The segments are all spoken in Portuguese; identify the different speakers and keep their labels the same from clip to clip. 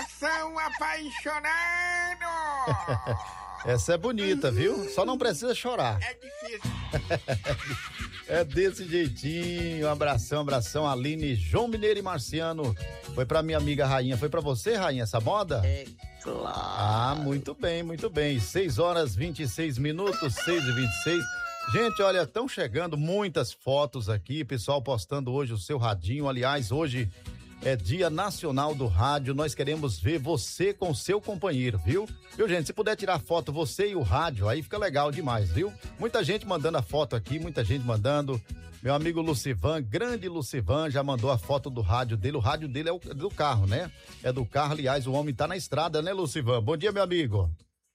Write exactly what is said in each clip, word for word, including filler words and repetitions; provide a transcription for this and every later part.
Speaker 1: Coração apaixonado.
Speaker 2: Essa é bonita, viu? Só não precisa chorar.
Speaker 1: É difícil.
Speaker 2: É desse jeitinho. Abração, abração, Aline, João Mineiro e Marciano. Foi pra minha amiga Rainha. Foi pra você, Rainha, essa moda?
Speaker 3: É claro.
Speaker 2: Ah, muito bem, muito bem. seis horas vinte e seis minutos, seis e vinte e seis. Gente, olha, estão chegando muitas fotos aqui, pessoal postando hoje o seu radinho. Aliás, hoje é Dia Nacional do Rádio. Nós queremos ver você com seu companheiro, viu? Viu, gente? Se puder tirar foto você e o rádio, aí fica legal demais, viu? Muita gente mandando a foto aqui, muita gente mandando. Meu amigo Lucivan, grande Lucivan, já mandou a foto do rádio dele. O rádio dele é, o, é do carro, né? É do carro, aliás, o homem tá na estrada, né, Lucivan? Bom dia, meu amigo.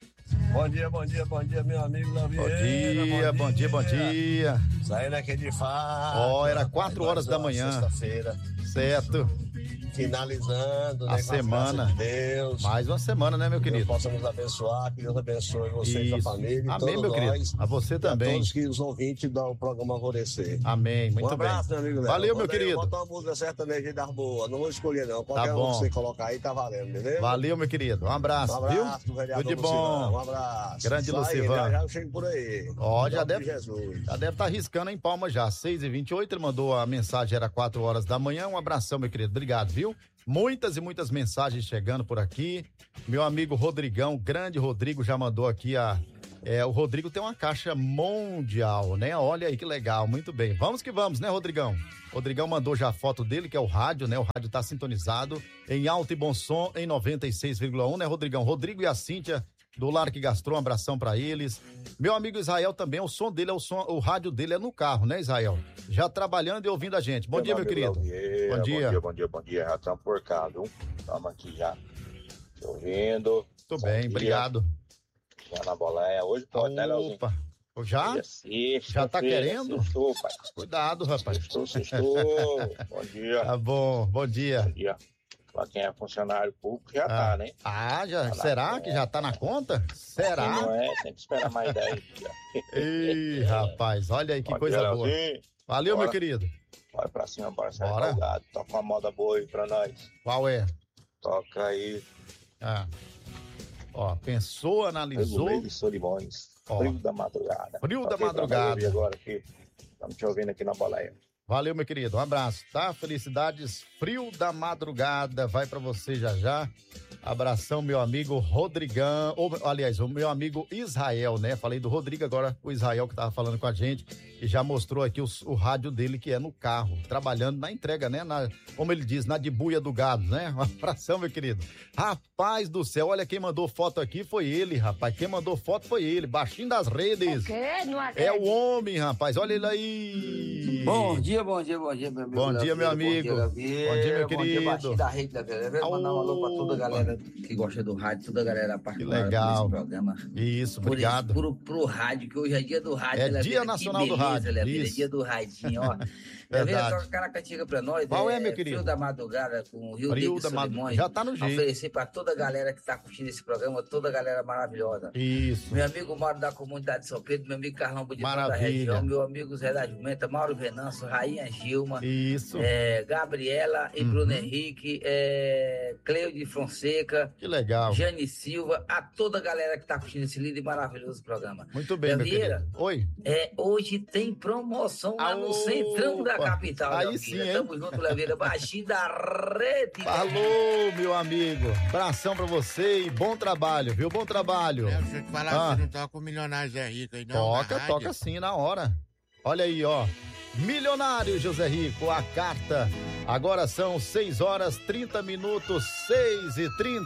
Speaker 4: Bom dia, bom dia, bom dia, meu amigo Lavieira.
Speaker 2: Bom dia, bom dia, bom dia.
Speaker 4: Saindo aqui de fato.
Speaker 2: Ó, era quatro horas da manhã.
Speaker 4: Sexta-feira.
Speaker 2: Certo.
Speaker 4: Finalizando, né,
Speaker 2: a semana.
Speaker 4: De Deus.
Speaker 2: Mais uma semana, né, meu querido?
Speaker 4: Que Deus possa nos abençoar, que Deus abençoe vocês,
Speaker 2: Isso.
Speaker 4: a família, e
Speaker 2: amém,
Speaker 4: todos
Speaker 2: meu querido.
Speaker 4: nós,
Speaker 2: A você também.
Speaker 4: E a todos que os ouvintes do programa Alvorecer.
Speaker 2: Amém, muito
Speaker 4: um abraço,
Speaker 2: bem.
Speaker 4: Meu amigo Léo.
Speaker 2: Valeu, meu
Speaker 4: Bota aí,
Speaker 2: querido.
Speaker 4: Bota uma música sertaneja das boas, não vou escolher não, qualquer
Speaker 2: Tá bom.
Speaker 4: um que você colocar aí tá valendo, beleza?
Speaker 2: Valeu, meu querido. Um abraço,
Speaker 4: Um abraço,
Speaker 2: viu?
Speaker 4: vereador
Speaker 2: Tudo de bom.
Speaker 4: Lucivan. Um abraço.
Speaker 2: Grande
Speaker 4: Sai,
Speaker 2: Lucivan.
Speaker 4: Já, já eu chego por aí.
Speaker 2: Ó,
Speaker 4: Em
Speaker 2: já
Speaker 4: nome
Speaker 2: deve,
Speaker 4: de Jesus.
Speaker 2: já deve estar arriscando em Palma já, seis e vinte e oito, ele mandou a mensagem, era quatro horas da manhã. Um abração, meu querido, obrigado, viu? Muitas e muitas mensagens chegando por aqui. Meu amigo Rodrigão, grande Rodrigo, já mandou aqui a... É, o Rodrigo tem uma caixa mundial, né? Olha aí que legal, muito bem. Vamos que vamos, né, Rodrigão? Rodrigão mandou já a foto dele, que é o rádio, né? O rádio tá sintonizado em alto e bom som, em noventa e seis vírgula um, né, Rodrigão? Rodrigo e a Cíntia do Lar que Gastrou, um abração pra eles. Meu amigo Israel também, o som dele é o som, o rádio dele é no carro, né, Israel? Já trabalhando e ouvindo a gente. Bom dia, meu querido.
Speaker 5: Bom dia, bom dia, bom dia, bom dia. Já estamos por cá, viu? Estamos aqui já te ouvindo.
Speaker 2: Tô bem,
Speaker 5: dia.
Speaker 2: Obrigado.
Speaker 5: Já na boleia. Hoje pode, né, Leozinho?
Speaker 2: Opa, já?
Speaker 5: Sexta,
Speaker 2: Já tá querendo?
Speaker 5: Sextou, pai.
Speaker 2: Cuidado, rapaz.
Speaker 5: Sextou, sextou. Bom dia.
Speaker 2: Tá bom, bom dia.
Speaker 5: Bom dia. Pra quem é funcionário público já
Speaker 2: ah.
Speaker 5: tá, né?
Speaker 2: Ah, já,
Speaker 5: tá
Speaker 2: será
Speaker 5: na...
Speaker 2: que já tá na conta? Será?
Speaker 5: Quem não é, tem que esperar mais dez dias.
Speaker 2: Ih, rapaz, olha aí que
Speaker 5: bom
Speaker 2: coisa
Speaker 5: dia,
Speaker 2: boa.
Speaker 5: Leozinho.
Speaker 2: Valeu,
Speaker 5: Bora.
Speaker 2: meu querido.
Speaker 5: Vai pra cima, bora ser
Speaker 2: Bora.
Speaker 5: advogado. Toca uma moda boa aí pra nós.
Speaker 2: Qual é?
Speaker 5: Toca aí.
Speaker 2: Ah. Ó, pensou, analisou.
Speaker 5: De Solimões.
Speaker 2: Ó.
Speaker 5: Frio da madrugada.
Speaker 2: Frio da
Speaker 5: Toquei pra
Speaker 2: madrugada.
Speaker 5: ouvir agora aqui. Estamos te ouvindo aqui na boleia.
Speaker 2: Valeu, meu querido. Um abraço, tá? Felicidades. Frio da madrugada. Vai pra você já já. Abração, meu amigo Rodrigão. Ou, aliás, o meu amigo Israel, né? Falei do Rodrigo, agora o Israel que tava falando com a gente. E já mostrou aqui o, o rádio dele, que é no carro, trabalhando na entrega, né? Na, como ele diz, na dibuia do gado, né? Um abração, meu querido. Rapaz do céu, olha quem mandou foto aqui foi ele, rapaz. Quem mandou foto foi ele, baixinho das redes.
Speaker 6: O quê? Não
Speaker 2: é o homem, rapaz. Olha ele aí.
Speaker 3: Bom dia, bom dia, bom dia, meu amigo.
Speaker 2: Bom dia, meu amigo.
Speaker 3: Bom dia,
Speaker 2: bom dia, meu querido.
Speaker 3: Bom dia, baixinho da rede da galera. Mandar um alô pra toda a galera que gosta do rádio, toda a galera particular
Speaker 2: desse
Speaker 3: programa.
Speaker 2: Isso, obrigado.
Speaker 3: Por, isso, pro, pro rádio, que hoje é dia do rádio.
Speaker 2: É dia nacional do rádio.
Speaker 3: É dia do radinho, ó. Verdade. Toca caracatinga pra nós.
Speaker 2: Qual é,
Speaker 3: é,
Speaker 2: meu querido?
Speaker 3: Frio da madrugada com o Rio
Speaker 2: Frio da madrugada. Já tá no jeito.
Speaker 3: Oferecer pra toda a galera que tá curtindo esse programa, toda a galera maravilhosa.
Speaker 2: Isso.
Speaker 3: Meu amigo Mauro da comunidade de São Pedro, meu amigo Carlão Buditão da
Speaker 2: Maravilha.
Speaker 3: região, meu amigo Zé da Jumenta, Mauro Venâncio, Rainha Gilma.
Speaker 2: Isso.
Speaker 3: É, Gabriela e
Speaker 2: Uhum.
Speaker 3: Bruno Henrique, é, Cleide Fonseca.
Speaker 2: Que legal.
Speaker 3: Jane Silva, a toda a galera que tá curtindo esse lindo e maravilhoso programa.
Speaker 2: Muito bem, meu
Speaker 3: Vieira,
Speaker 2: querido. Oi.
Speaker 3: É, hoje tem promoção lá no
Speaker 2: Opa.
Speaker 3: centrão da capital.
Speaker 2: Aí
Speaker 3: Leozinho.
Speaker 2: sim, hein?
Speaker 3: Tamo junto, Leveira, baixinho da rede.
Speaker 2: Falou, meu amigo. Abração pra você e bom trabalho, viu? Bom trabalho.
Speaker 1: É, deixa eu te falar,
Speaker 2: Ah.
Speaker 1: você não toca o Milionário Zé Rico aí, não?
Speaker 2: Toca,
Speaker 1: na rádio?
Speaker 2: toca sim, na hora. Olha aí, ó. Milionário José Rico, a carta. Agora são seis horas, trinta minutos, seis e trinta.